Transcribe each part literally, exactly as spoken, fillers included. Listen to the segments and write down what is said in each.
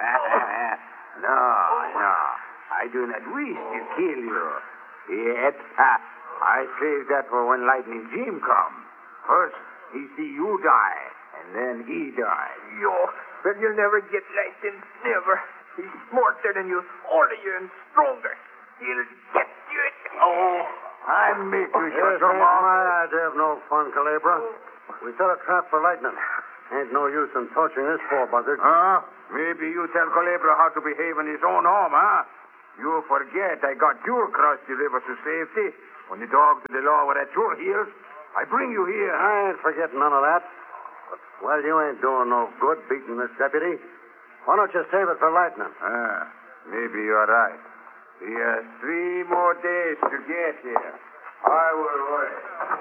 no, no. I do not wish to kill you. Yet, I save that for when Lightning Jim comes. First, he see you die, and then he die. Yo, but you'll never get Lightning. Never. He's smarter than you, older and stronger. He'll get you. Oh, I make you shut This your ain't mouth. my idea of no fun, Calabra. We set a trap for Lightning. Ain't no use in torturing this poor buzzard. Huh? Maybe you tell Culebra how to behave in his own home, huh? You forget I got you across the river to safety. When the dogs of the law were at your heels, I bring you here. I ain't forgetting none of that. But, well, you ain't doing no good beating this deputy. Why don't you save it for Lightning? Ah, maybe you're right. He has three more days to get here. I will wait.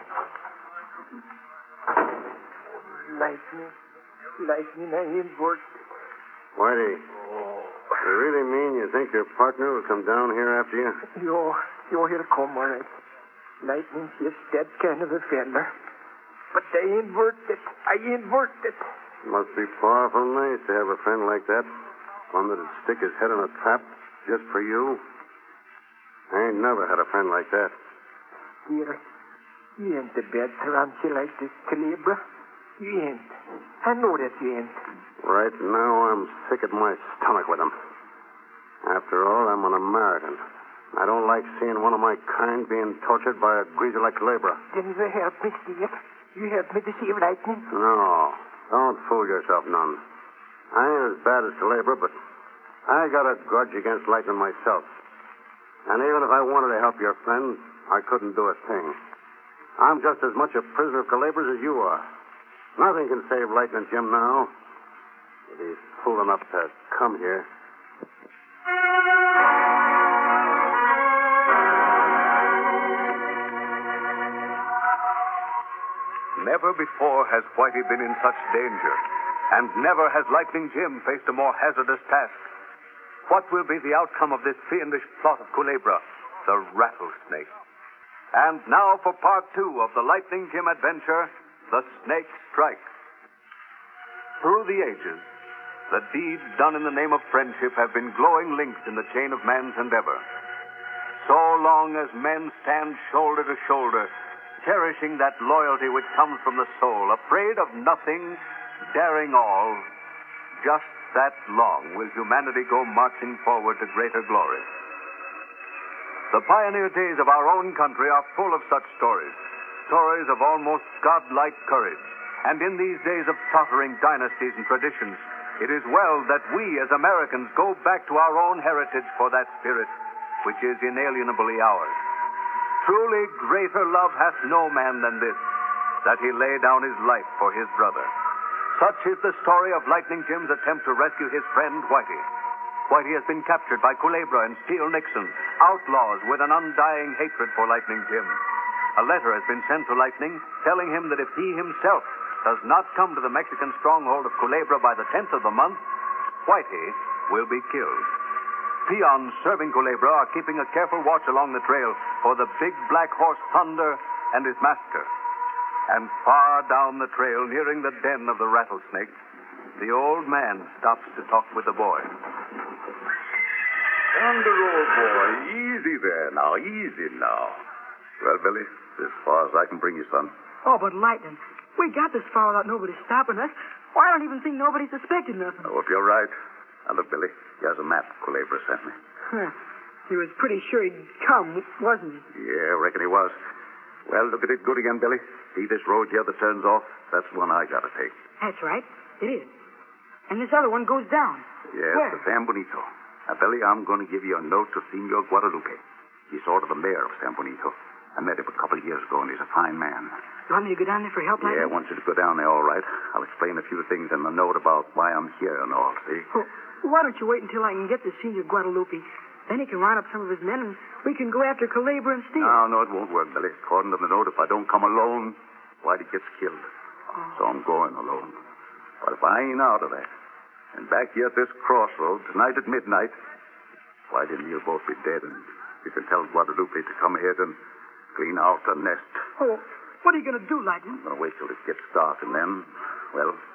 Lightning. Lightning, I ain't worked. Whitey, you really mean you think your partner will come down here after you? Yo, yo, he'll come, all right. Lightning's just that kind of a fella. But I ain't worth it. I ain't worth it. Must be powerful nice to have a friend like that. One that'd stick his head in a trap just for you. I ain't never had a friend like that. Dear, you ain't a bad tarantula like this, Calabra. You ain't. I know that you ain't. Right now, I'm sick at my stomach with him. After all, I'm an American. I don't like seeing one of my kind being tortured by a greaser like Calabra. Then you help me, dear. You help me to save Lightning. No, don't fool yourself none. I ain't as bad as Calabra, but I got a grudge against Lightning myself. And even if I wanted to help your friend, I couldn't do a thing. I'm just as much a prisoner of Calabra's as you are. Nothing can save Lightning Jim now. If he's fool enough to come here. Never before has Whitey been in such danger, and never has Lightning Jim faced a more hazardous task. What will be the outcome of this fiendish plot of Culebra, the rattlesnake? And now for part two of the Lightning Jim adventure, The Snake Strikes. Through the ages, the deeds done in the name of friendship have been glowing links in the chain of man's endeavor. So long as men stand shoulder to shoulder, cherishing that loyalty which comes from the soul, afraid of nothing, daring all, just that long will humanity go marching forward to greater glory. The pioneer days of our own country are full of such stories, stories of almost godlike courage. And in these days of tottering dynasties and traditions, it is well that we as Americans go back to our own heritage for that spirit which is inalienably ours. Truly greater love hath no man than this, that he lay down his life for his brother. Such is the story of Lightning Jim's attempt to rescue his friend Whitey. Whitey has been captured by Culebra and Steele Nixon, outlaws with an undying hatred for Lightning Jim. A letter has been sent to Lightning telling him that if he himself does not come to the Mexican stronghold of Culebra by the tenth of the month, Whitey will be killed. Peons serving Culebra are keeping a careful watch along the trail for the big black horse Thunder and his master. And far down the trail, nearing the den of the rattlesnake, the old man stops to talk with the boy. Thunder, old boy, easy there now, easy now. Well, Billy, as far as I can bring you, son. Oh, but Lightning, we got this far without nobody stopping us. Well, I don't even think nobody suspected nothing. Oh, if you're right. Now, look, Billy, here's a map Culebra sent me. Huh. He was pretty sure he'd come, wasn't he? Yeah, I reckon he was. Well, look at it good again, Billy. See this road here that turns off? That's the one I gotta take. That's right. It is. And this other one goes down. Yes, Where? to San Bonito. Now, Billy, I'm going to give you a note to Senor Guadalupe. He's sort of the mayor of San Bonito. I met him a couple of years ago, and he's a fine man. You want me to go down there for help, Lightning? Yeah, I want you to go down there, all right. I'll explain a few things in the note about why I'm here and all, see? Well, why don't you wait until I can get to Senor Guadalupe? Then he can round up some of his men, and we can go after Culebra and Steele. No, no, it won't work, Billy. According to the note, if I don't come alone, Whitey gets killed. Oh. So I'm going alone. But if I ain't out of there, and back here at this crossroad tonight at midnight, Whitey and me'll both be dead, and you can tell Guadalupe to come ahead and clean out the nest. Oh, what are you going to do, Lightning? I'm going to wait till it gets dark, and then, well,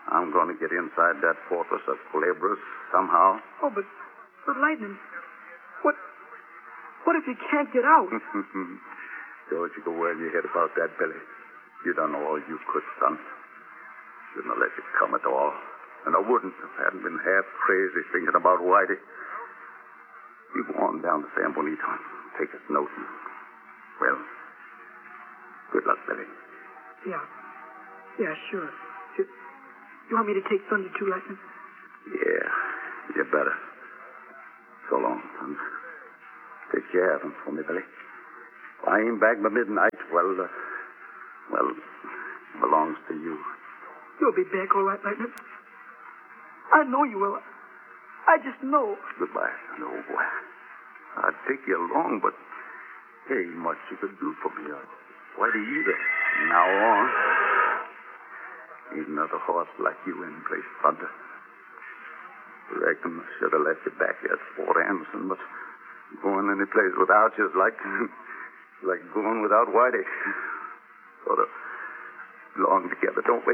I'm going to get inside that fortress of Culebras somehow. Oh, but, but Lightning, what, what if you can't get out? Don't you go where your head about that, Billy. You done all you could, son. Shouldn't have let it come at all. And I wouldn't if I hadn't been half crazy thinking about Whitey. You go on down to San Bonito and take his note. And, well, good luck, Billy. Yeah. Yeah, sure. You, you want me to take Thunder too, Lightning? Yeah, you better. So long, son. Take care of him for me, Billy. If I ain't back by midnight, well, uh, well, it belongs to you. You'll be back all right, Lightning. I know you will. I just know. Goodbye, son. Oh, boy. I'd take you along, but there ain't much you could do for me. Whitey either. From now on, ain't another horse like you in place, Thunder. Reckon I should have left you back here at Fort Anderson, but going any place without you is like, like going without Whitey. Sort of belong together, don't we?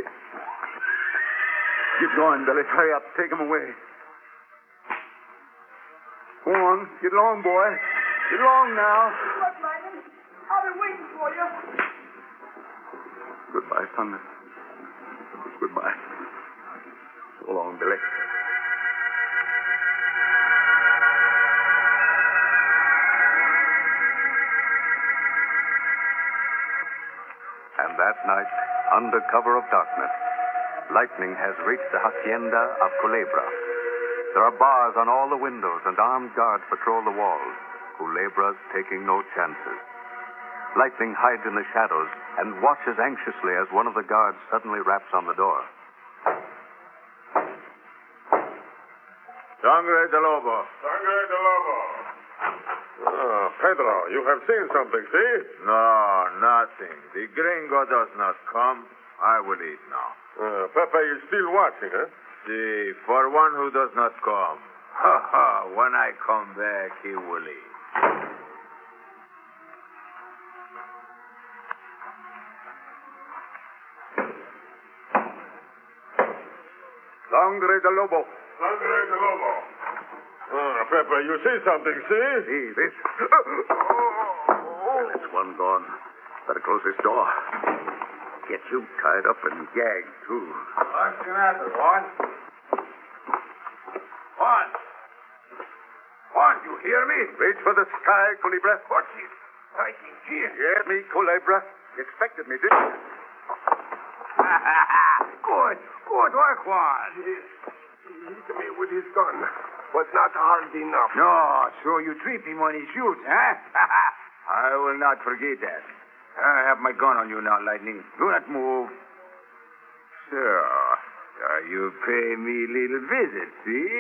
Get going, Billy. Hurry up. Take him away. Go on. Get along, boy. Get along now. Look, Lightning, I've been waiting for you. Goodbye, Thunder. Goodbye. So long, Billy. And that night, under cover of darkness, Lightning has reached the hacienda of Culebra. There are bars on all the windows and armed guards patrol the walls. Culebra's taking no chances. Lightning hides in the shadows and watches anxiously as one of the guards suddenly raps on the door. Sangre de Lobo. Sangre de Lobo. Ah, Pedro, you have seen something, see? No, nothing. The gringo does not come. I will eat now. Uh, Pepe is still watching, huh? See, for one who does not come. Ha ha, when I come back, he will eat. Sangre de Lobo. Sangre de Lobo. Ah, Pepe, you see something, see? See this? Well, it's one gone. Better close this door. Get you tied up and gagged, too. What's the matter, Juan? Juan! Juan, you hear me? Reach for the sky, Culebra. What's it? Fighting here. Yes, me, Culebra. You expected me, didn't you? Good, good work, Juan. He hit me with his gun, but not hard enough. No, so you trip him when he shoots, huh? I will not forget that. I have my gun on you now, Lightning. Do not move. So, so you pay me a little visit, see?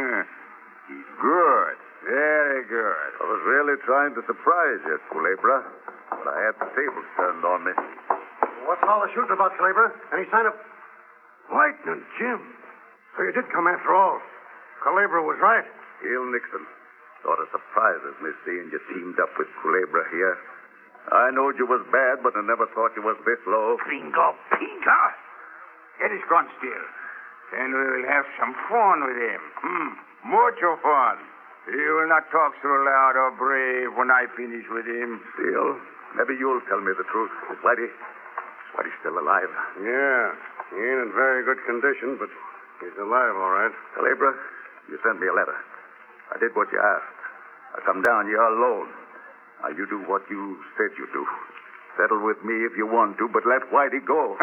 Good. Very good. I was really trying to surprise you, Culebra, but I had the tables turned on me. What's all the shooting about, Culebra? Any sign of... Lightning, Jim. So you did come after all. Culebra was right. Gil Nixon. Sort of surprises me seeing you teamed up with Culebra here. I knowed you was bad, but I never thought you was this low. Bingo, Pinga. Get his gun still. Then we will have some fun with him. Hmm. Mucho fun. He will not talk so loud or brave when I finish with him. Still, maybe you'll tell me the truth. Is Whitey, is Whitey still alive? Yeah. He ain't in very good condition, but he's alive, all right. Culebra, you sent me a letter. I did what you asked. I come down here alone. Now, you do what you said you do. Settle with me if you want to, but let Whitey go.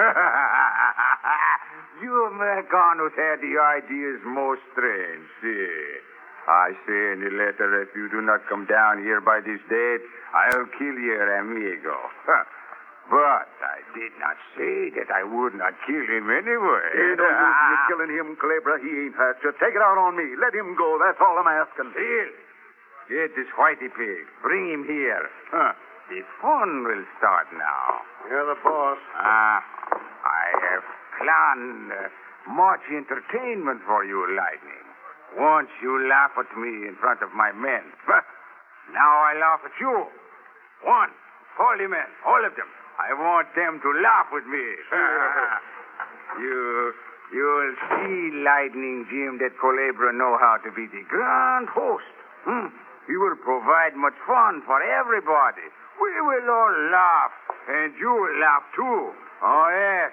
You Americanos had the ideas most strange. See, I say in the letter, if you do not come down here by this date, I'll kill your amigo. But I did not say that I would not kill him anyway. Ain't no use in you killing him, Culebra. He ain't hurt you. Take it out on me. Let him go. That's all I'm asking. Still, get this Whitey pig. Bring him here. Huh. The fun will start now. You're the boss. Ah, I have planned uh, much entertainment for you, Lightning. Once you laugh at me in front of my men. But now I laugh at you. One, all the men, all of them. I want them to laugh with me. you You'll see, Lightning Jim, that Culebra know how to be the grand host. Hmm. He will provide much fun for everybody. We will all laugh, and you will laugh too. Oh, yes.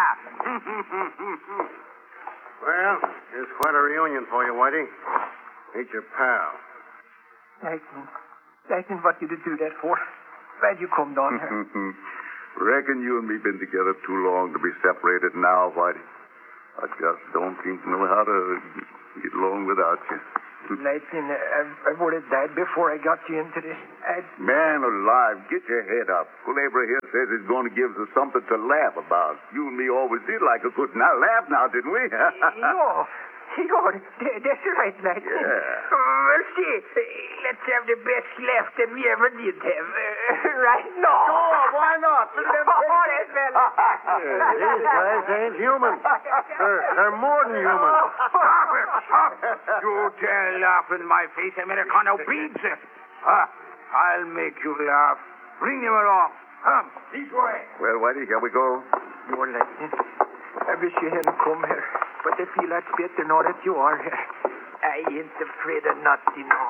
Well, here's quite a reunion for you, Whitey. Meet your pal. Lightning. Lightning, what did you do that for? Why'd you come down here? Reckon you and me been together too long to be separated now, Whitey. I just don't think know how to get along without you. Lightning, I, I would have died before I got you into this. I... Man alive, get your head up. Culebra here says he's going to give us something to laugh about. You and me always did like a good now laugh now, didn't we? No. Yo, that's right, Lightning. Yeah. Well, see, let's have the best laugh that we ever did have. Uh, right now. Sure, why not? Look at them Oh, faces. that's well. These guys ain't human. They're, they're more than human. Stop it! Stop it! You dare laugh in my face, Americano beats it. Ah, I'll make you laugh. Bring him along. Come, this way. Well, Whitey, here we go. You're Lightning. I wish you hadn't come here. But I feel that's better now that you are here. I ain't afraid of nothing now.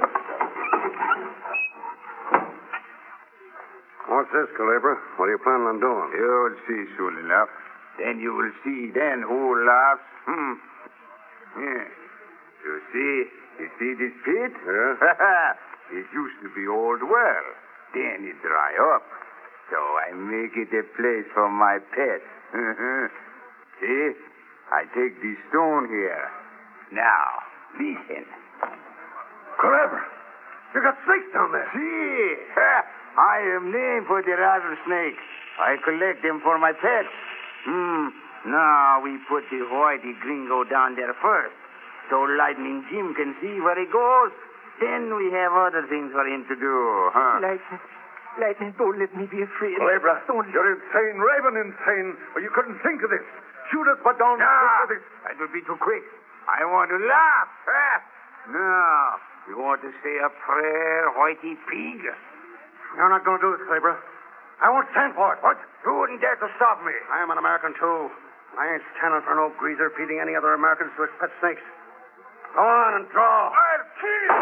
What's this, Culebra? What are you planning on doing? You'll see soon enough. Then you will see then who laughs. Hmm. Yeah. You see? You see this pit? Yeah? It used to be old well. Then it dry up. So I make it a place for my pet. See? I take this stone here. Now, listen. Culebra, you got snakes down there. See? I am named for the rattlesnake. I collect them for my pets. Hmm. Now we put the whitey gringo down there first, so Lightning Jim can see where he goes. Then we have other things for him to do, huh? Lightning, Lightning, don't let me be afraid. Culebra, Don't. you're insane, raving insane. Or you couldn't think of this. Shoot us, but don't Nah, think of this. that would be too quick. I want to laugh. Huh? Now, you want to say a prayer, whitey pig? You're not going to do this, Culebra. I won't stand for it. What? You wouldn't dare to stop me. I am an American, too. I ain't standing for no greaser feeding any other Americans to his pet snakes. Go on and draw. I'll kill you.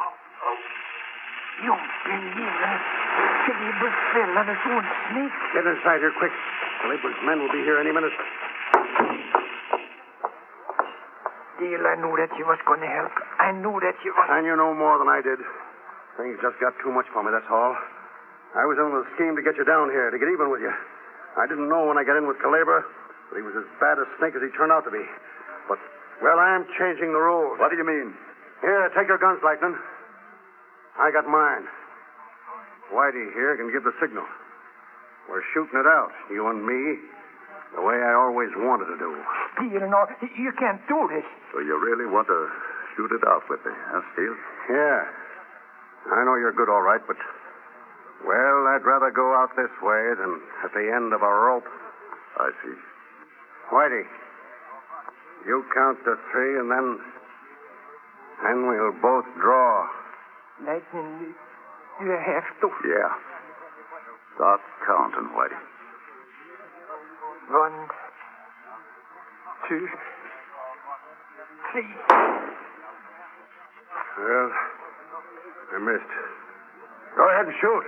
You believe it? Culebra fell on his own snake. Get inside here quick. Culabra's men will be here any minute. Deal, I knew that you was going to help. I knew that you was... And you know more than I did. Things just got too much for me, that's all. I was on the scheme to get you down here, to get even with you. I didn't know when I got in with Culebra that he was as bad a snake as he turned out to be. But, well, I'm changing the rules. What do you mean? Here, take your guns, Lightning. I got mine. Whitey here can give the signal. We're shooting it out, you and me, the way I always wanted to do. Deal, no, you can't do this. So you really want to shoot it out with me, huh, Steele? Yeah. I know you're good, all right, but... Well, I'd rather go out this way than at the end of a rope. I see. Whitey, you count to three, and then... Then we'll both draw. Lightning, you have to. Yeah. Start counting, Whitey. One, two, three. Well, I missed. Go ahead and shoot.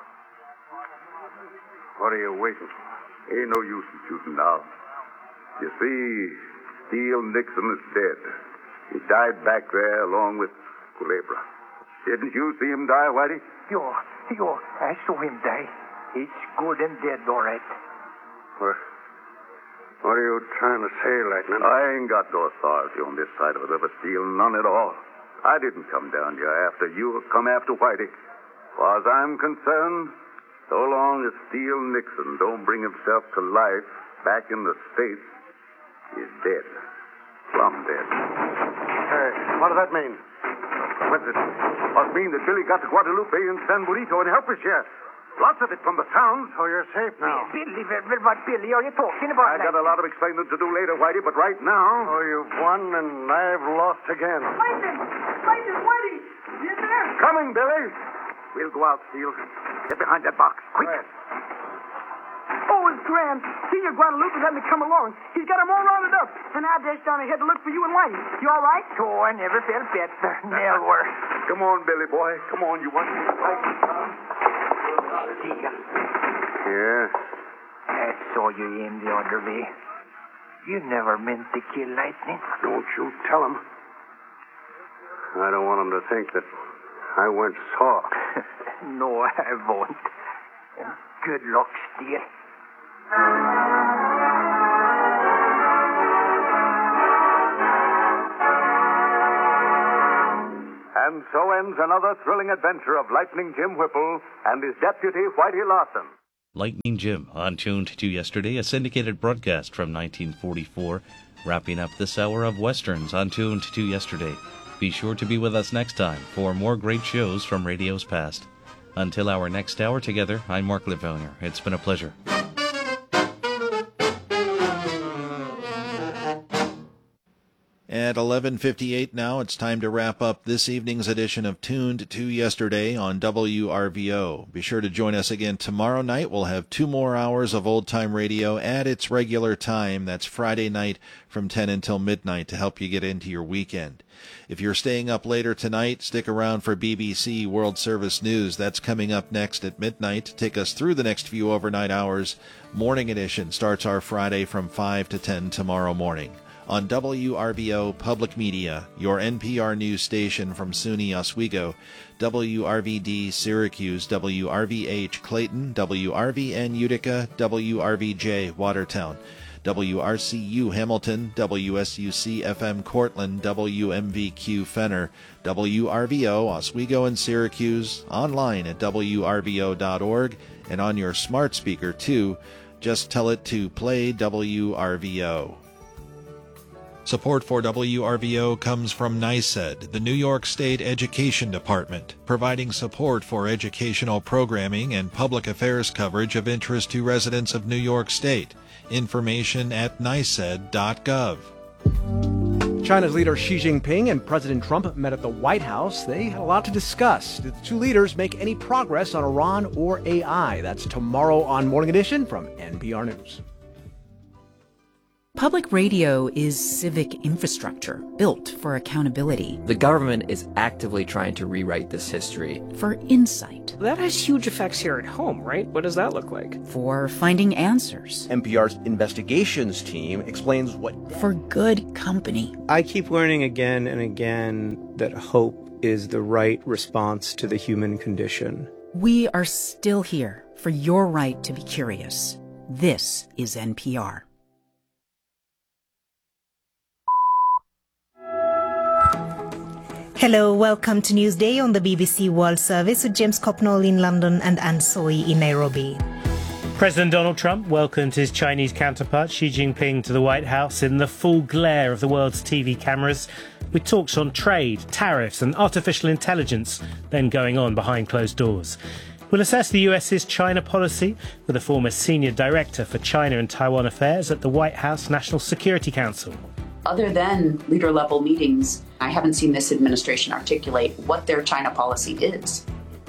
What are you waiting for? Ain't no use in shooting now. You see, Steele Nixon is dead. He died back there along with Culebra. Didn't you see him die, Whitey? Yo, yo, I saw him die. He's good and dead, all right. What, what are you trying to say, Lightning? I ain't got no authority on this side of the river, Steele, none at all. I didn't come down here after you, come after Whitey. As I'm concerned, so long as Steele Nixon don't bring himself to life back in the States, he's dead. Plumb dead. Hey, what does that mean? What's it? Must mean that Billy got to Guadalupe and San Benito and help us here. Lots of it from the towns. So you're safe now. Billy, well, what Billy are you talking about? I got a lot of explaining to do later, Whitey, but right now... Oh, you've won and I've lost again. Lightning! Lightning, Whitey! You there? Coming, Billy. We'll go out, Steele. Get behind that box, quick. Right. Oh, grand. Senor Guadalupe let me come along. He's got 'em all rounded up. And I dashed down ahead to look for you and Lightning. You all right? Oh, I never felt better. Never. Come on, Billy boy. Come on, you want to Yeah? I saw you in the other way. You never meant to kill Lightning. Don't you tell him. I don't want him to think that I went soft. No, I won't. And good luck, Steele. And so ends another thrilling adventure of Lightning Jim Whipple and his deputy, Whitey Larson. Lightning Jim, on Tuned to Yesterday, a syndicated broadcast from nineteen forty-four, wrapping up this hour of Westerns on Tuned to Yesterday. Be sure to be with us next time for more great shows from radio's past. Until our next hour together, I'm Mark Livonia. It's been a pleasure. At eleven fifty-eight now, it's time to wrap up this evening's edition of Tuned to Yesterday on W R V O. Be sure to join us again tomorrow night. We'll have two more hours of old-time radio at its regular time. That's Friday night from ten until midnight to help you get into your weekend. If you're staying up later tonight, stick around for B B C World Service News. That's coming up next at midnight to take us through the next few overnight hours. Morning edition starts our Friday from five to ten tomorrow morning. On W R V O Public Media, your N P R news station from SUNY Oswego, W R V D Syracuse, W R V H Clayton, W R V N Utica, W R V J Watertown, W R C U Hamilton, W S U C F M Cortland, W M V Q Fenner, W R V O Oswego and Syracuse, online at W R V O dot org, and on your smart speaker too. Just tell it to play W R V O. Support for W R V O comes from NYSED, the New York State Education Department, providing support for educational programming and public affairs coverage of interest to residents of New York State. Information at nysed dot gov. China's leader Xi Jinping and President Trump met at the White House. They had a lot to discuss. Did the two leaders make any progress on Iran or A I? That's tomorrow on Morning Edition from N P R News. Public radio is civic infrastructure built for accountability. The government is actively trying to rewrite this history. For insight. That has huge effects here at home, right? What does that look like? For finding answers. N P R's investigations team explains what... For good company. I keep learning again and again that hope is the right response to the human condition. We are still here for your right to be curious. This is N P R. Hello, welcome to Newsday on the B B C World Service with James Copnall in London and Anne Soy in Nairobi. President Donald Trump welcomed his Chinese counterpart Xi Jinping to the White House in the full glare of the world's T V cameras, with talks on trade, tariffs and artificial intelligence then going on behind closed doors. We'll assess the U S's China policy with a former senior director for China and Taiwan affairs at the White House National Security Council. Other than leader-level meetings, I haven't seen this administration articulate what their China policy is.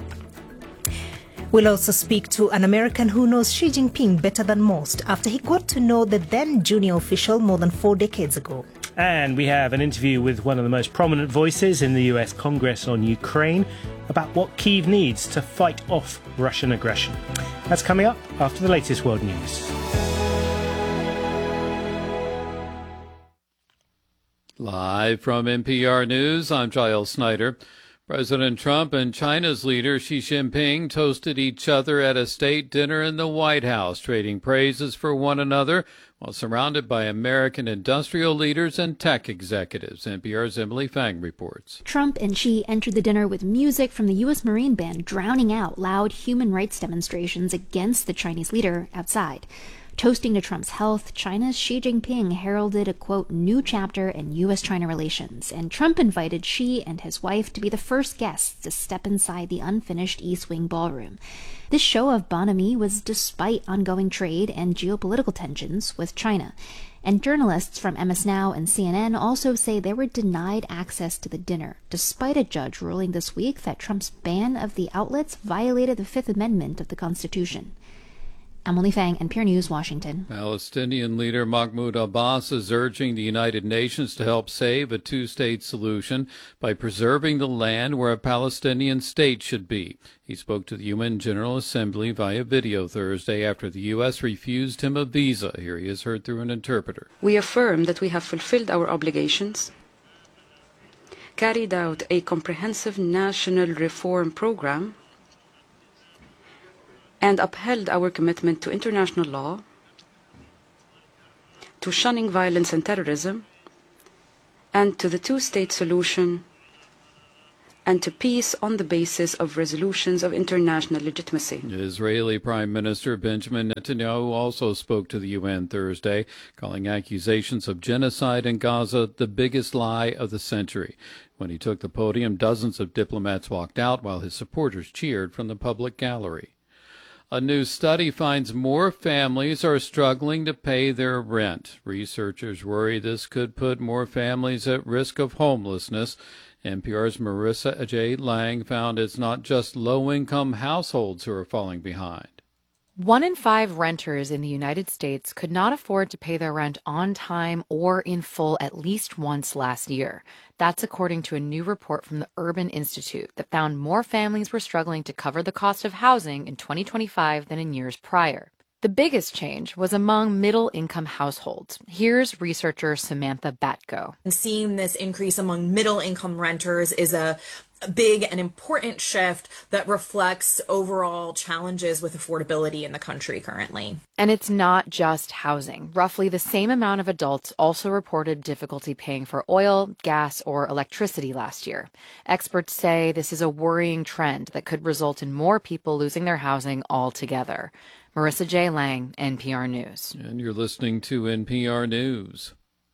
We'll also speak to an American who knows Xi Jinping better than most after he got to know the then junior official more than four decades ago. And we have an interview with one of the most prominent voices in the U S Congress on Ukraine about what Kyiv needs to fight off Russian aggression. That's coming up after the latest world news. Live from N P R News, I'm Giles Snyder. President Trump and China's leader Xi Jinping toasted each other at a state dinner in the White House, trading praises for one another while surrounded by American industrial leaders and tech executives. N P R's Emily Fang reports. Trump and Xi entered the dinner with music from the U S Marine Band drowning out loud human rights demonstrations against the Chinese leader outside. Toasting to Trump's health, China's Xi Jinping heralded a, quote, new chapter in U S-China relations, and Trump invited Xi and his wife to be the first guests to step inside the unfinished East Wing ballroom. This show of bonhomie was despite ongoing trade and geopolitical tensions with China. And journalists from M S Now and C N N also say they were denied access to the dinner, despite a judge ruling this week that Trump's ban of the outlets violated the Fifth Amendment of the Constitution. Emily Fang, N P R News, Washington. Palestinian leader Mahmoud Abbas is urging the United Nations to help save a two-state solution by preserving the land where a Palestinian state should be. He spoke to the U N General Assembly via video Thursday after the U S refused him a visa. Here he is heard through an interpreter. We affirm that we have fulfilled our obligations, carried out a comprehensive national reform program, and upheld our commitment to international law, to shunning violence and terrorism, and to the two-state solution, and to peace on the basis of resolutions of international legitimacy. Israeli Prime Minister Benjamin Netanyahu also spoke to the U N Thursday, calling accusations of genocide in Gaza the biggest lie of the century. When he took the podium, dozens of diplomats walked out while his supporters cheered from the public gallery. A new study finds more families are struggling to pay their rent. Researchers worry this could put more families at risk of homelessness. N P R's Marissa J. Lang found it's not just low-income households who are falling behind. One in five renters in the United States could not afford to pay their rent on time or in full at least once last year. That's according to a new report from the Urban Institute that found more families were struggling to cover the cost of housing in twenty twenty-five than in years prior. The biggest change was among middle-income households. Here's researcher Samantha Batko. And seeing this increase among middle-income renters is a big and important shift that reflects overall challenges with affordability in the country currently. And it's not just housing. Roughly the same amount of adults also reported difficulty paying for oil, gas, or electricity last year. Experts say this is a worrying trend that could result in more people losing their housing altogether. Marissa J. Lang, N P R News. And you're listening to N P R News.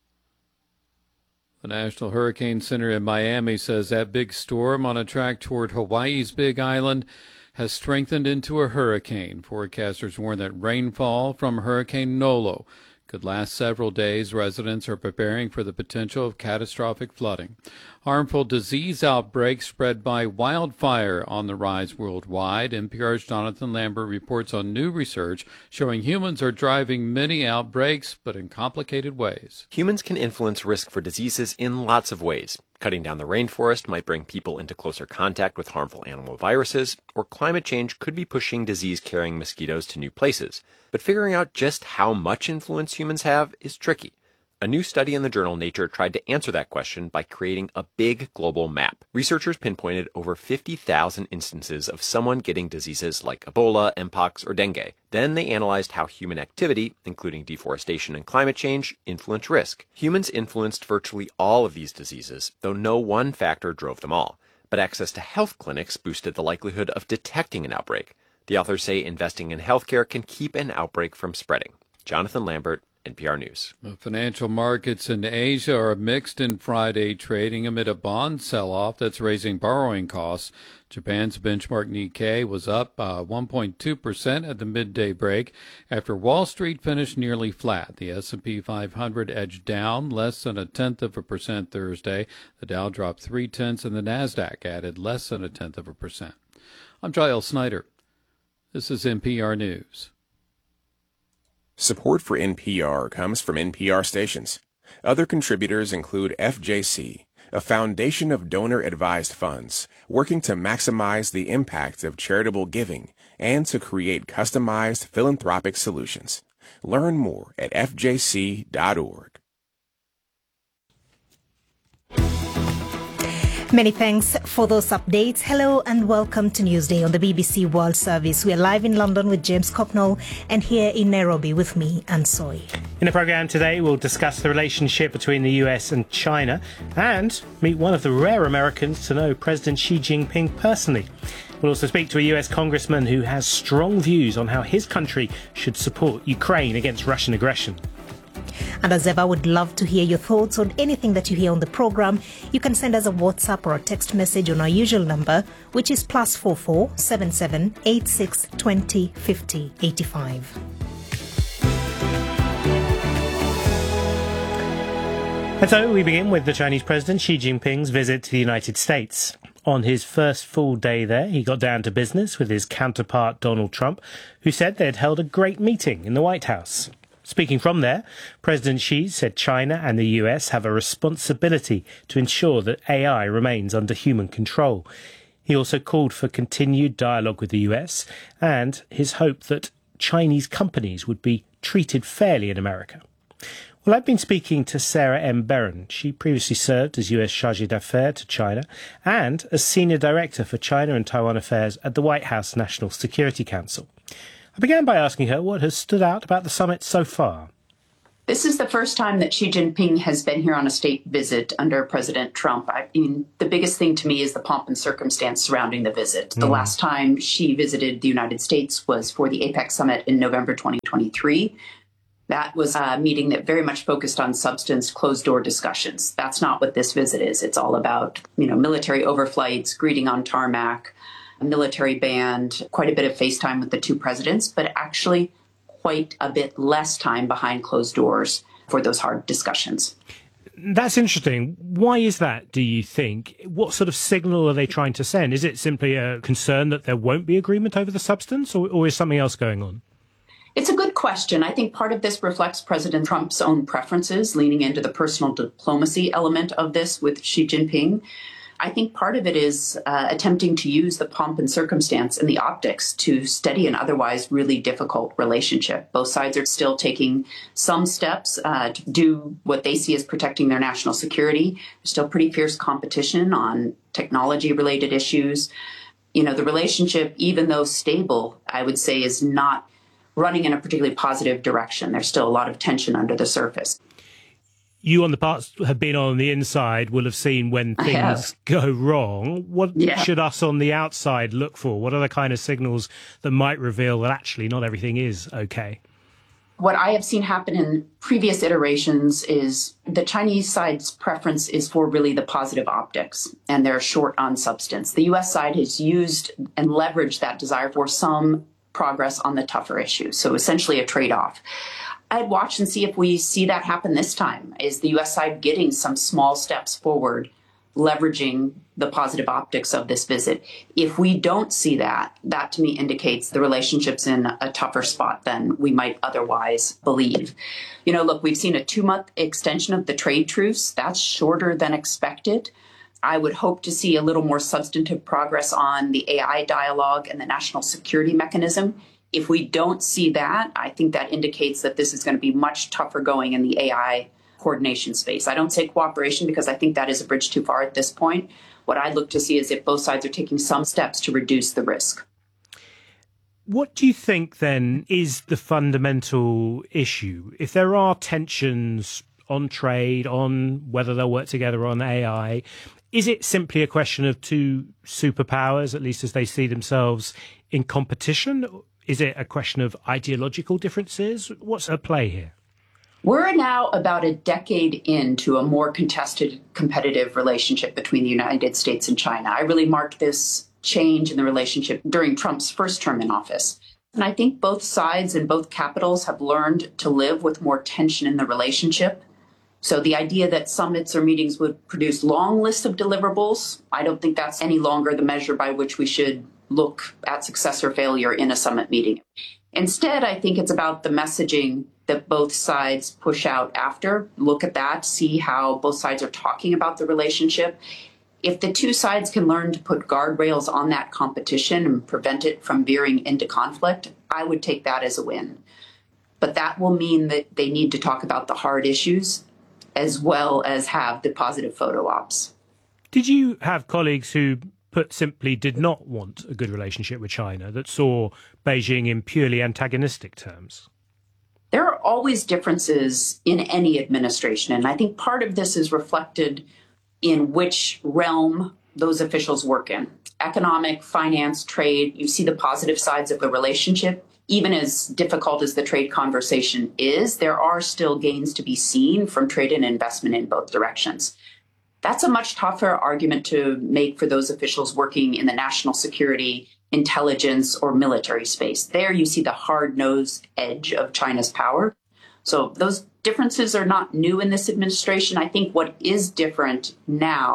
The National Hurricane Center in Miami says that big storm on a track toward Hawaii's Big Island has strengthened into a hurricane. Forecasters warn that rainfall from Hurricane Nolo could last several days. Residents are preparing for the potential of catastrophic flooding. Harmful disease outbreaks spread by wildfire on the rise worldwide. N P R's Jonathan Lambert reports on new research showing humans are driving many outbreaks, but in complicated ways. Humans can influence risk for diseases in lots of ways. Cutting down the rainforest might bring people into closer contact with harmful animal viruses, or climate change could be pushing disease-carrying mosquitoes to new places. But figuring out just how much influence humans have is tricky. A new study in the journal Nature tried to answer that question by creating a big global map. Researchers pinpointed over fifty thousand instances of someone getting diseases like Ebola, Mpox, or dengue. Then they analyzed how human activity, including deforestation and climate change, influence risk. Humans influenced virtually all of these diseases, though no one factor drove them all. But access to health clinics boosted the likelihood of detecting an outbreak. The authors say investing in healthcare can keep an outbreak from spreading. Jonathan Lambert, N P R News. The financial markets in Asia are mixed in Friday trading amid a bond sell-off that's raising borrowing costs. Japan's benchmark Nikkei was up uh, one point two percent at the midday break after Wall Street finished nearly flat. The S and P five hundred edged down less than a tenth of a percent Thursday. The Dow dropped three-tenths and the Nasdaq added less than a tenth of a percent. I'm Giles Snyder. This is N P R News. Support for N P R comes from N P R stations. Other contributors include F J C, a foundation of donor-advised funds working to maximize the impact of charitable giving and to create customized philanthropic solutions. Learn more at f j c dot org. Many thanks for those updates. Hello and welcome to Newsday on the B B C World Service. We are live in London with James Cocknell and here in Nairobi with me, Anne Soy. In the programme today, we'll discuss the relationship between the U S and China and meet one of the rare Americans to know President Xi Jinping personally. We'll also speak to a U S congressman who has strong views on how his country should support Ukraine against Russian aggression. And as ever, I would love to hear your thoughts on anything that you hear on the programme. You can send us a WhatsApp or a text message on our usual number, which is plus four four seven seven eight six twenty fifty eighty five. And so we begin with the Chinese President Xi Jinping's visit to the United States. On his first full day there, he got down to business with his counterpart Donald Trump, who said they'd held a great meeting in the White House. Speaking from there, President Xi said China and the U S have a responsibility to ensure that A I remains under human control. He also called for continued dialogue with the U S and his hope that Chinese companies would be treated fairly in America. Well, I've been speaking to Sarah M. Barron. She previously served as U S Chargé d'Affaires to China and as Senior Director for China and Taiwan Affairs at the White House National Security Council. I began by asking her what has stood out about the summit so far. This is the first time that Xi Jinping has been here on a state visit under President Trump. I mean, the biggest thing to me is the pomp and circumstance surrounding the visit. Mm. The last time Xi visited the United States was for the APEC summit in November twenty twenty-three. That was a meeting that very much focused on substance, closed-door discussions. That's not what this visit is. It's all about, you know, military overflights, greeting on tarmac, a military band, quite a bit of FaceTime with the two presidents, but actually quite a bit less time behind closed doors for those hard discussions. That's interesting. Why is that, do you think? What sort of signal are they trying to send? Is it simply a concern that there won't be agreement over the substance, or, or is something else going on? It's a good question. I think part of this reflects President Trump's own preferences, leaning into the personal diplomacy element of this with Xi Jinping. I think part of it is uh, attempting to use the pomp and circumstance and the optics to steady an otherwise really difficult relationship. Both sides are still taking some steps uh, to do what they see as protecting their national security. There's still pretty fierce competition on technology-related issues. You know, the relationship, even though stable, I would say is not running in a particularly positive direction. There's still a lot of tension under the surface. You on the parts have been on the inside will have seen when things go wrong. What yeah. should us on the outside look for? What are the kind of signals that might reveal that actually not everything is okay? What I have seen happen in previous iterations is the Chinese side's preference is for really the positive optics, and they're short on substance. The U S side has used and leveraged that desire for some progress on the tougher issues, so essentially a trade-off. I'd watch and see if we see that happen this time. Is the U S side getting some small steps forward, leveraging the positive optics of this visit? If we don't see that, that to me indicates the relationship's in a tougher spot than we might otherwise believe. You know, look, we've seen a two-month extension of the trade truce. That's shorter than expected. I would hope to see a little more substantive progress on the A I dialogue and the national security mechanism. If we don't see that, I think that indicates that this is going to be much tougher going in the A I coordination space. I don't say cooperation because I think that is a bridge too far at this point. What I'd look to see is if both sides are taking some steps to reduce the risk. What do you think, then, is the fundamental issue? If there are tensions on trade, on whether they'll work together on A I, is it simply a question of two superpowers, at least as they see themselves, in competition? Is it a question of ideological differences? What's at play here? We're now about a decade into a more contested, competitive relationship between the United States and China. I really marked this change in the relationship during Trump's first term in office. And I think both sides and both capitals have learned to live with more tension in the relationship. So the idea that summits or meetings would produce long lists of deliverables, I don't think that's any longer the measure by which we should look at success or failure in a summit meeting. Instead, I think it's about the messaging that both sides push out after. Look at that, see how both sides are talking about the relationship. If the two sides can learn to put guardrails on that competition and prevent it from veering into conflict, I would take that as a win. But that will mean that they need to talk about the hard issues as well as have the positive photo ops. Did you have colleagues who, put simply, did not want a good relationship with China, that saw Beijing in purely antagonistic terms? There are always differences in any administration, and I think part of this is reflected in which realm those officials work in. Economic, finance, trade, you see the positive sides of the relationship. Even as difficult as the trade conversation is, there are still gains to be seen from trade and investment in both directions. That's a much tougher argument to make for those officials working in the national security, intelligence, or military space. There you see the hard-nosed edge of China's power. So those differences are not new in this administration. I think what is different now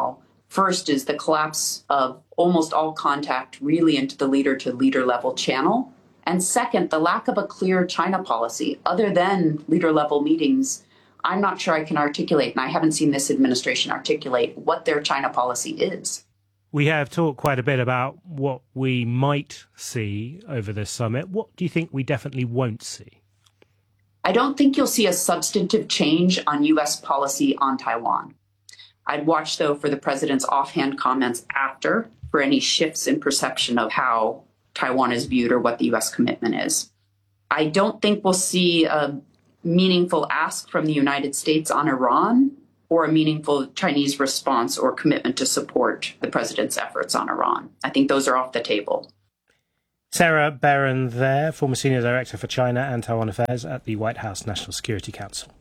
First is the collapse of almost all contact really into the leader-to-leader level channel. And second, the lack of a clear China policy. Other than leader-level meetings, I'm not sure I can articulate, and I haven't seen this administration articulate, what their China policy is. We have talked quite a bit about what we might see over this summit. What do you think we definitely won't see? I don't think you'll see a substantive change on U S policy on Taiwan. I'd watch, though, for the president's offhand comments after for any shifts in perception of how Taiwan is viewed or what the U S commitment is. I don't think we'll see a meaningful ask from the United States on Iran or a meaningful Chinese response or commitment to support the president's efforts on Iran. I think those are off the table. Sarah Barron there, former Senior Director for China and Taiwan Affairs at the White House National Security Council.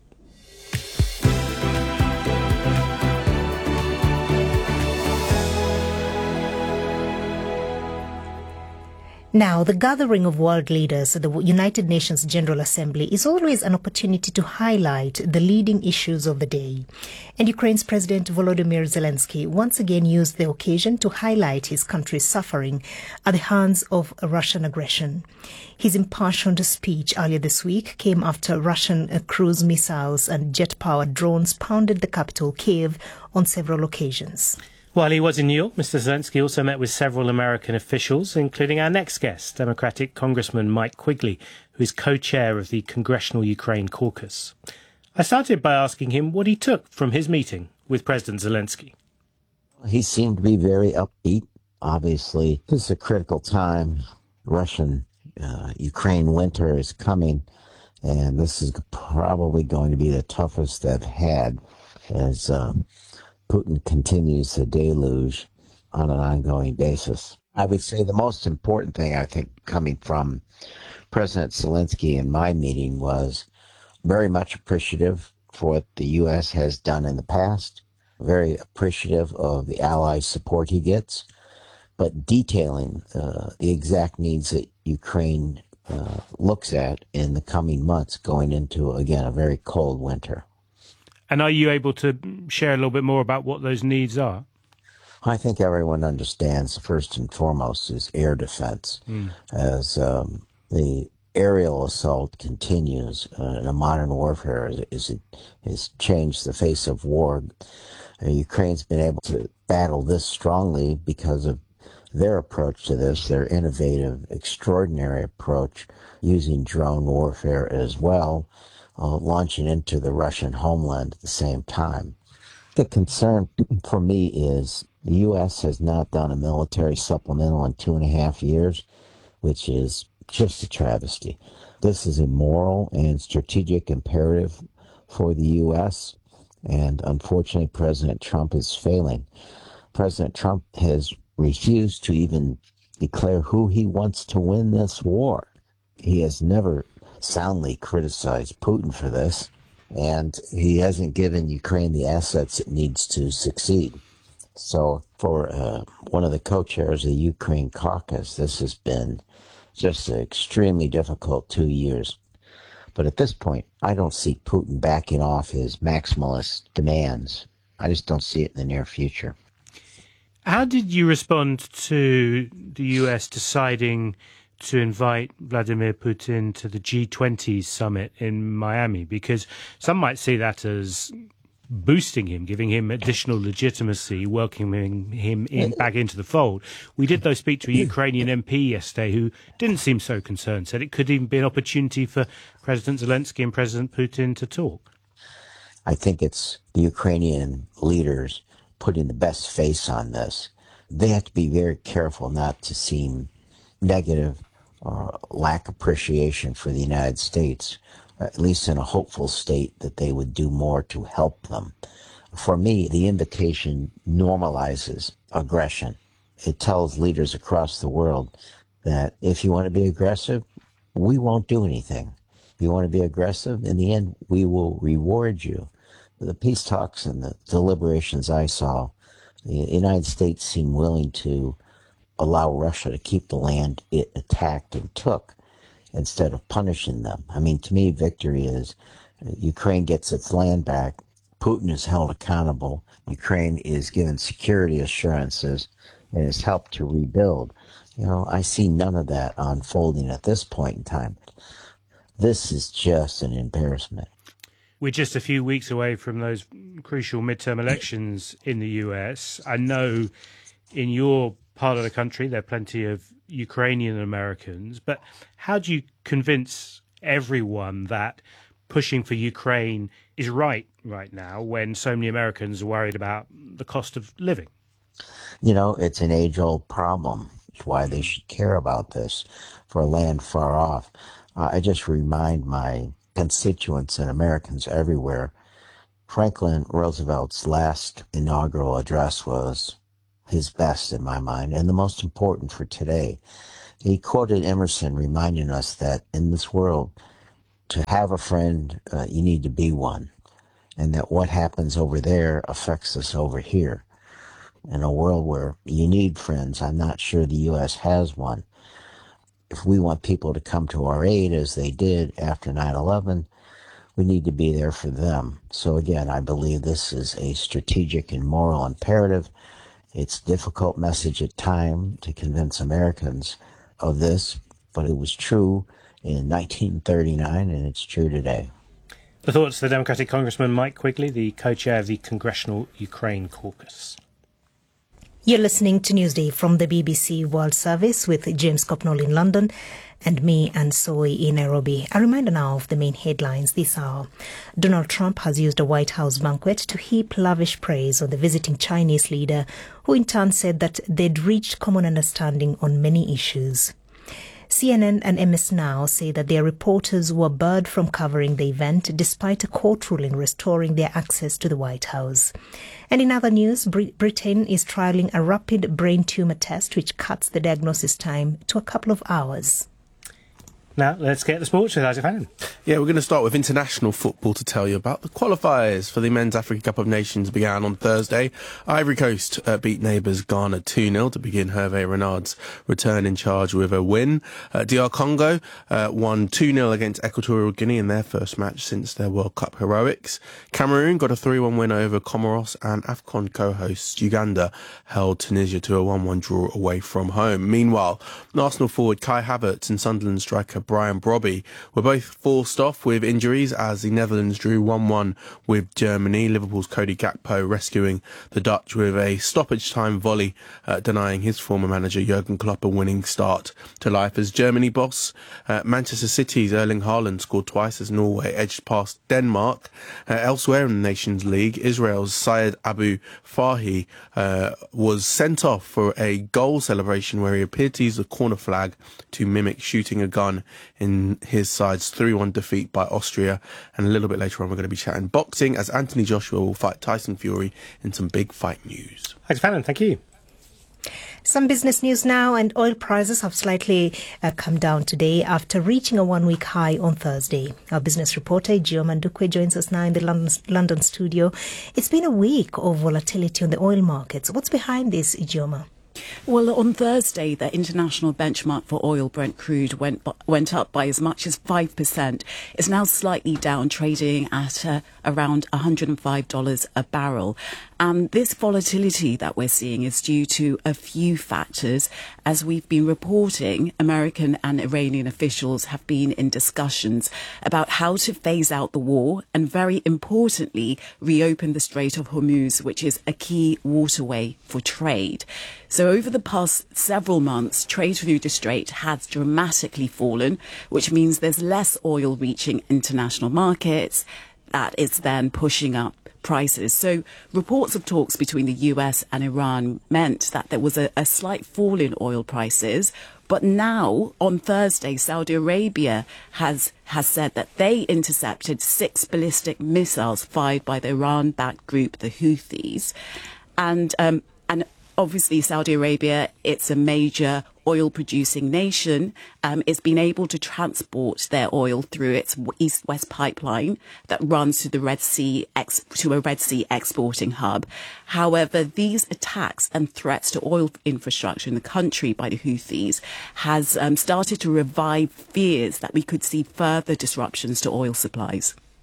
Now, the gathering of world leaders at the United Nations General Assembly is always an opportunity to highlight the leading issues of the day. And Ukraine's President Volodymyr Zelensky once again used the occasion to highlight his country's suffering at the hands of Russian aggression. His impassioned speech earlier this week came after Russian cruise missiles and jet-powered drones pounded the capital, Kyiv, on several occasions. While he was in New York, Mister Zelensky also met with several American officials, including our next guest, Democratic Congressman Mike Quigley, who is co-chair of the Congressional Ukraine Caucus. I started by asking him what he took from his meeting with President Zelensky. He seemed to be very upbeat. Obviously, this is a critical time. Russian uh, Ukraine winter is coming, and this is probably going to be the toughest they've had as um, Putin continues the deluge on an ongoing basis. I would say the most important thing, I think, coming from President Zelensky in my meeting was very much appreciative for what the U S has done in the past, very appreciative of the allies' support he gets, but detailing uh, the exact needs that Ukraine uh, looks at in the coming months going into, again, a very cold winter. And are you able to share a little bit more about what those needs are? I think everyone understands first and foremost is air defense. Mm. As um, the aerial assault continues uh, in a modern warfare, is it has changed the face of war. Uh, Ukraine's been able to battle this strongly because of their approach to this, their innovative, extraordinary approach using drone warfare as well. Uh, launching into the Russian homeland at the same time. The concern for me is the U S has not done a military supplemental in two and a half years, which is just a travesty. This is a moral and strategic imperative for the U S, and unfortunately President Trump is failing. President Trump has refused to even declare who he wants to win this war. He has never soundly criticized Putin for this, and he hasn't given Ukraine the assets it needs to succeed. So for uh, one of the co-chairs of the Ukraine caucus, this has been just an extremely difficult two years. But at this point, I don't see Putin backing off his maximalist demands. I just don't see it in the near future. How did you respond to the U S deciding to invite Vladimir Putin to the G twenty summit in Miami? Because some might see that as boosting him, giving him additional legitimacy, welcoming him in, back into the fold. We did, though, speak to a Ukrainian M P yesterday who didn't seem so concerned, said it could even be an opportunity for President Zelensky and President Putin to talk. I think it's the Ukrainian leaders putting the best face on this. They have to be very careful not to seem negative or lack appreciation for the United States, at least in a hopeful state that they would do more to help them. For me, the invitation normalizes aggression. It tells leaders across the world that if you want to be aggressive, we won't do anything. If you want to be aggressive, in the end, we will reward you. The peace talks and the deliberations I saw, the United States seemed willing to allow Russia to keep the land it attacked and took instead of punishing them. I mean, to me, victory is uh, Ukraine gets its land back, Putin is held accountable. Ukraine is given security assurances and is helped to rebuild. You know, I see none of that unfolding at this point in time. This is just an embarrassment. We're just a few weeks away from those crucial midterm elections in the U S. I know in your part of the country there are plenty of Ukrainian Americans, but how do you convince everyone that pushing for Ukraine is right right now when so many Americans are worried about the cost of living? You know, it's an age-old problem. It's why they should care about this for a land far off. Uh, I just remind my constituents and Americans everywhere, Franklin Roosevelt's last inaugural address was his best in my mind and the most important for today. He quoted Emerson reminding us that in this world, to have a friend, uh, you need to be one, and that what happens over there affects us over here. In a world where you need friends, I'm not sure the U S has one. If we want people to come to our aid as they did after nine eleven, we need to be there for them. So again, I believe this is a strategic and moral imperative. It's a difficult message at time to convince Americans of this, but it was true in nineteen thirty-nine and it's true today. The thoughts of the Democratic Congressman Mike Quigley, the co-chair of the Congressional Ukraine Caucus. You're listening to Newsday from the B B C World Service with James Copnall in London and me, Anne Soy, in Nairobi. A reminder now of the main headlines this hour. Donald Trump has used a White House banquet to heap lavish praise on the visiting Chinese leader, who in turn said that they'd reached common understanding on many issues. C N N and M S Now say that their reporters were barred from covering the event despite a court ruling restoring their access to the White House. And in other news, Britain is trialling a rapid brain tumour test which cuts the diagnosis time to a couple of hours. Now, let's get the sports with Isaac Fannin. Yeah, we're going to start with international football to tell you about. The qualifiers for the Men's Africa Cup of Nations began on Thursday. Ivory Coast uh, beat neighbours Ghana two nil to begin Hervé Renard's return in charge with a win. Uh, D R Congo uh, won two nil against Equatorial Guinea in their first match since their World Cup heroics. Cameroon got a three one win over Comoros, and AFCON co-host Uganda held Tunisia to a one one draw away from home. Meanwhile, Arsenal forward Kai Havertz and Sunderland striker Brian Brobby were both forced off with injuries as the Netherlands drew one one with Germany. Liverpool's Cody Gakpo rescuing the Dutch with a stoppage time volley, uh, denying his former manager Jurgen Klopp a winning start to life as Germany boss. Uh, Manchester City's Erling Haaland scored twice as Norway edged past Denmark. Uh, elsewhere in the Nations League, Israel's Syed Abu Fahi uh, was sent off for a goal celebration where he appeared to use the corner flag to mimic shooting a gun in his side's three one defeat by Austria. And a little bit later on, we're going to be chatting boxing as Anthony Joshua will fight Tyson Fury in some big fight news. Thanks, Fannin. Thank you. Some business news now, and oil prices have slightly uh, come down today after reaching a one-week high on Thursday. Our business reporter, Gioma Ndukwe, joins us now in the London, London studio. It's been a week of volatility on the oil markets. What's behind this, Gioma? Well, on Thursday, the international benchmark for oil, Brent crude, went went up by as much as five percent. It's now slightly down, trading at uh, around one hundred five dollars a barrel. And this volatility that we're seeing is due to a few factors. As we've been reporting, American and Iranian officials have been in discussions about how to phase out the war and, very importantly, reopen the Strait of Hormuz, which is a key waterway for trade. So over the past several months, trade through the strait has dramatically fallen, which means there's less oil reaching international markets. That is then pushing up prices. So reports of talks between the U S and Iran meant that there was a, a slight fall in oil prices. But now, on Thursday, Saudi Arabia has has said that they intercepted six ballistic missiles fired by the Iran-backed group, the Houthis. And um, and obviously, Saudi Arabia, it's a major oil-producing nation. Um, it's been able to transport their oil through its east-west pipeline that runs to the Red Sea ex- to a Red Sea exporting hub. However, these attacks and threats to oil infrastructure in the country by the Houthis has um, started to revive fears that we could see further disruptions to oil supplies.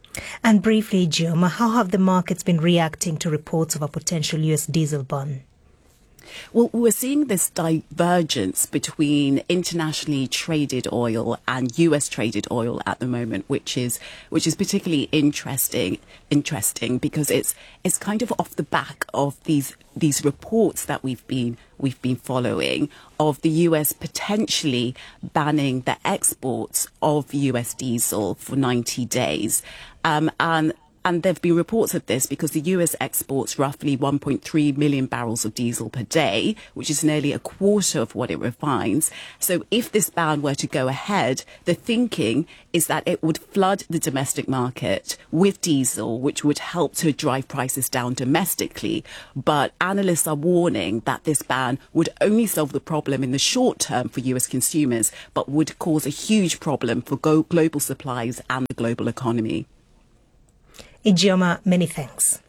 And briefly, Jim, how have the markets been reacting to reports of a potential U S diesel ban? Well, we're seeing this divergence between internationally traded oil and U S traded oil at the moment, which is which is particularly interesting interesting because it's it's kind of off the back of these these reports that we've been we've been following of the U S potentially banning the exports of U S diesel for ninety days. Um, and And there have been reports of this because the U S exports roughly one point three million barrels of diesel per day, which is nearly a quarter of what it refines. So if this ban were to go ahead, the thinking is that it would flood the domestic market with diesel, which would help to drive prices down domestically. But analysts are warning that this ban would only solve the problem in the short term for U S consumers, but would cause a huge problem for go- global supplies and the global economy. Ijeoma, many thanks.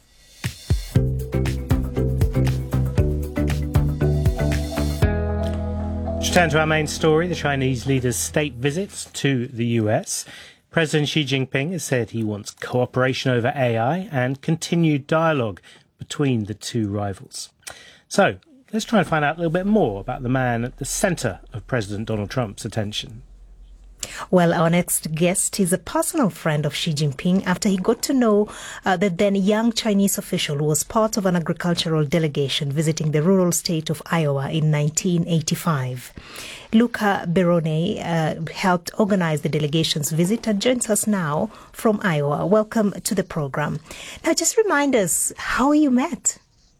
To turn to our main story, the Chinese leader's state visits to the U S. President Xi Jinping has said he wants cooperation over A I and continued dialogue between the two rivals. So let's try and find out a little bit more about the man at the centre of President Donald Trump's attention. Well, our next guest is a personal friend of Xi Jinping after he got to know uh, the then young Chinese official who was part of an agricultural delegation visiting the rural state of Iowa in nineteen eighty-five. Luca Berone uh, helped organize the delegation's visit and joins us now from Iowa. Welcome to the program. Now, just remind us how you met.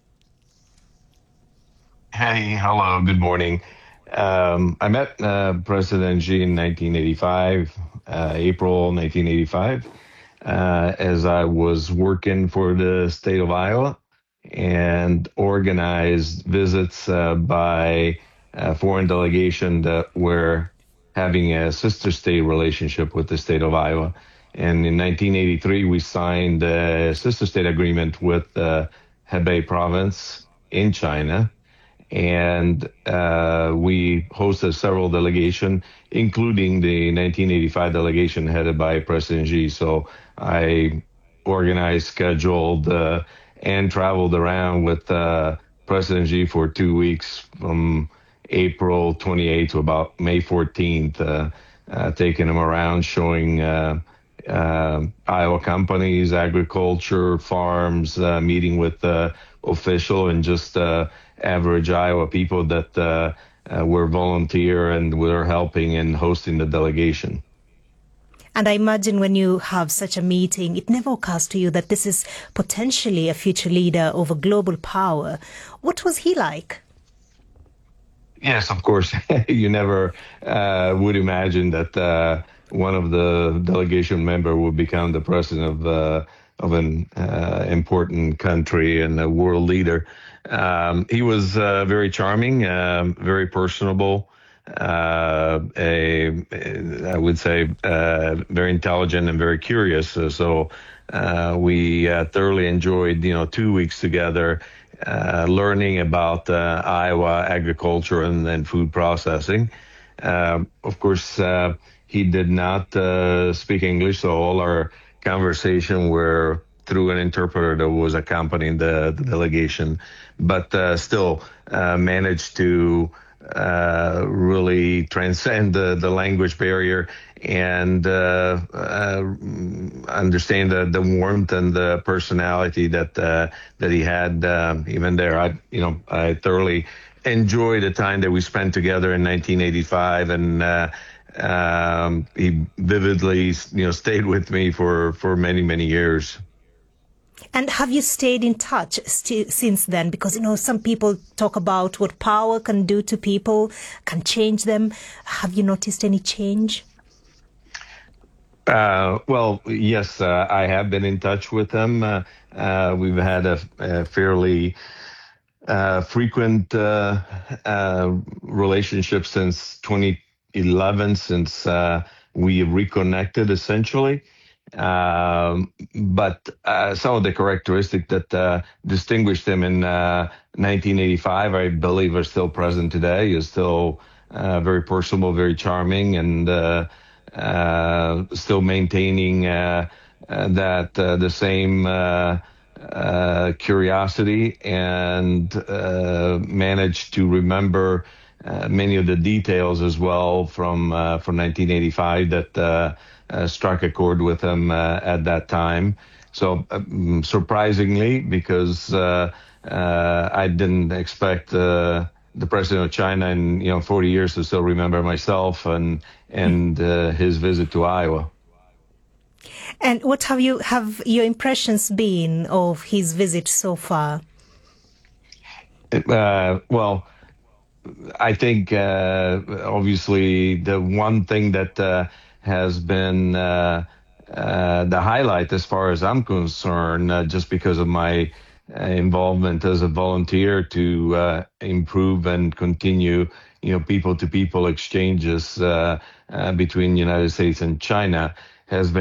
Hey, hello, good morning. Um, I met uh, President Xi in nineteen eighty-five, uh, April nineteen eighty-five, uh, as I was working for the state of Iowa and organized visits uh, by a foreign delegation that were having a sister state relationship with the state of Iowa. And in nineteen eighty-three, we signed a sister state agreement with uh, Hebei province in China. And uh, we hosted several delegations, including the nineteen eighty-five delegation headed by President Xi. So I organized, scheduled, uh, and traveled around with uh, President Xi for two weeks from April twenty-eighth to about May fourteenth, uh, uh, taking him around, showing uh, uh, Iowa companies, agriculture, farms, uh, meeting with uh, official and just uh, average Iowa people that uh, uh, were volunteer and were helping and hosting the delegation. And I imagine when you have such a meeting, it never occurs to you that this is potentially a future leader of a global power. What was he like? Yes, of course. You never uh, would imagine that uh, one of the delegation member would become the president of uh, of an uh, important country and a world leader. Um, he was uh, very charming, um, very personable, uh, a, I would say, uh, very intelligent and very curious. Uh, so uh, we uh, thoroughly enjoyed, you know, two weeks together, uh, learning about uh, Iowa agriculture and then food processing. Uh, of course, uh, he did not uh, speak English, so all our conversation were through an interpreter that was accompanying the, the delegation, but uh, still uh, managed to uh, really transcend the, the language barrier and uh, uh, understand the, the warmth and the personality that uh, that he had uh, even there. I, you know, I thoroughly enjoyed the time that we spent together in nineteen eighty-five, and uh, um, he vividly, you know, stayed with me for, for many, many years. And have you stayed in touch st- since then? Because, you know, some people talk about what power can do to people, can change them. Have you noticed any change? Uh, well, yes, uh, I have been in touch with him. Uh, uh, we've had a, a fairly uh, frequent uh, uh, relationship since twenty eleven, since uh, we reconnected, essentially. Um, but uh, some of the characteristics that uh, distinguished him in uh, nineteen eighty-five, I believe, are still present today. He's still uh, very personable, very charming, and uh, uh, still maintaining uh, uh, that uh, the same uh, uh, curiosity and uh, managed to remember uh, many of the details as well from uh, from nineteen eighty-five that uh, uh, struck a chord with him uh, at that time. So um, surprisingly, because uh, uh, I didn't expect uh, the president of China in you know forty years to still remember myself and and uh, his visit to Iowa. And what have you have your impressions been of his visit so far? Uh, well, I think uh, obviously the one thing that uh, has been uh, uh, the highlight, as far as I'm concerned, uh, just because of my uh, involvement as a volunteer to uh, improve and continue, you know, people-to-people exchanges uh, uh, between the United States and China, has been